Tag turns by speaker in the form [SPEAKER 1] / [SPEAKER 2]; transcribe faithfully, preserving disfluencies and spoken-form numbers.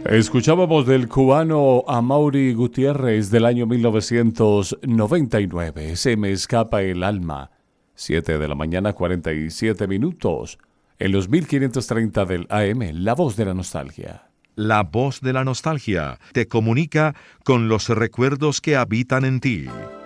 [SPEAKER 1] Escuchábamos del cubano Amaury Gutiérrez del año mil novecientos noventa y nueve, Se me escapa el alma. siete de la mañana, cuarenta y siete minutos. En los mil quinientos treinta del A M, La Voz de la Nostalgia.
[SPEAKER 2] La Voz de la Nostalgia te comunica con los recuerdos que habitan en ti.